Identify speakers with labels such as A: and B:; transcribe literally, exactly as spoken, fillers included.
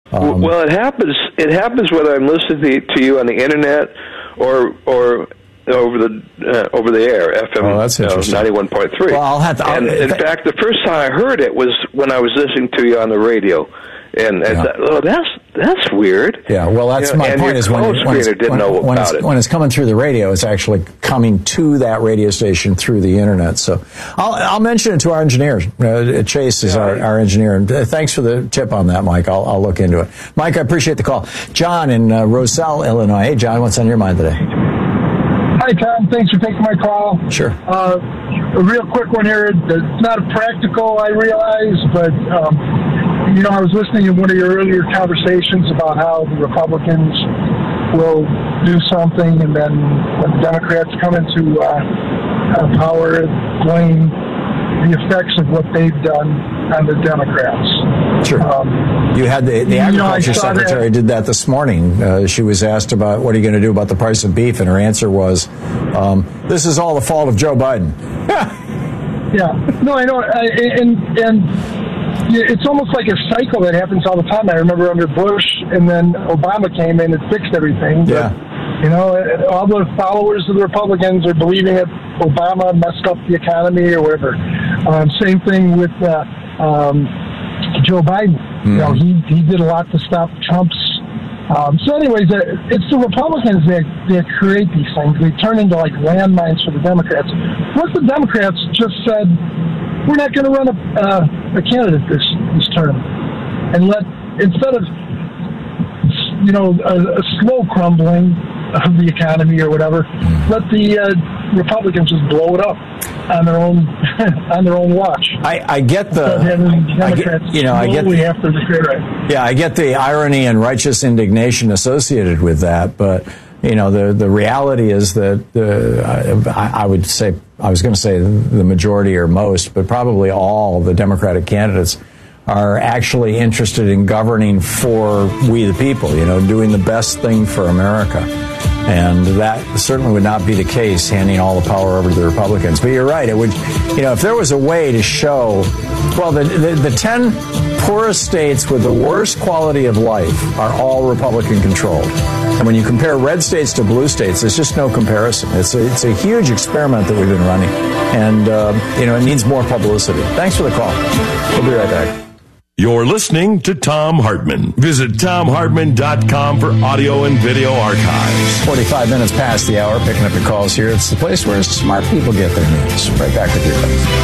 A: Um,
B: well, it happens. It happens whether I'm listening to you on the internet or or over the uh, over the air, F M
A: oh, that's interesting.
B: ninety-one point three.
A: Well, I'll have to. I'll,
B: and in th- fact, the first time I heard it was when I was listening to you on the radio, and, and
A: yeah.
B: th- oh, that's that's weird.
A: Yeah, well, that's
B: you know,
A: my
B: and
A: point.
B: Your
A: is when, when, it's,
B: didn't
A: when,
B: know
A: when,
B: about
A: it's,
B: it.
A: when it's coming through the radio, it's actually coming to that radio station through the internet. So I'll, I'll mention it to our engineer. Uh, Chase is yeah. our, our engineer. And uh, thanks for the tip on that, Mike. I'll, I'll look into it. Mike, I appreciate the call. John in uh, Roselle, Illinois. Hey, John, what's on your mind today?
C: Hi, Tom. Thanks for taking my call.
A: Sure.
C: Uh, a real quick one here. It's not practical, I realize, but, um, you know, I was listening to one of your earlier conversations about how the Republicans will do something, and then when the Democrats come into uh, power, blame the effects of what they've done on the Democrats.
A: Sure. Um, you had the, the agriculture you know, secretary that. did that this morning. Uh, she was asked about what are you going to do about the price of beef, and her answer was, um, "This is all the fault of Joe Biden."
C: Yeah. No, I know, I, and and it's almost like a cycle that happens all the time. I remember under Bush, and then Obama came in and fixed everything. But,
A: yeah.
C: You know, all the followers of the Republicans are believing that Obama messed up the economy or whatever. Um, same thing with uh, um, Joe Biden. Mm. You know, he, he did a lot to stop Trump's. Um, so anyways, uh, it's the Republicans that, that create these things. They turn into like landmines for the Democrats. What the Democrats just said, we're not going to run a, uh, a candidate this, this term. And let, instead of, you know, a, a slow crumbling of the economy or whatever, let the uh, Republicans just blow it up on their own on their own watch.
A: I, I get the I get, you know I get the,
C: have to
A: yeah I get the irony and righteous indignation associated with that, but you know the the reality is that uh, I, I would say I was going to say the majority or most, but probably all the Democratic candidates are actually interested in governing for we the people, you know, doing the best thing for America. And that certainly would not be the case, handing all the power over to the Republicans. But you're right. It would, you know, if there was a way to show, well, the, the, the ten poorest states with the worst quality of life are all Republican controlled. And when you compare red states to blue states, there's just no comparison. It's a, it's a huge experiment that we've been running. And, uh, you know, it needs more publicity. Thanks for the call. We'll be right back.
D: You're listening to Thom Hartmann. Visit Thom Hartmann dot com for audio and video archives.
A: forty-five minutes past the hour, picking up your calls here. It's the place where smart people get their news. Right back with you.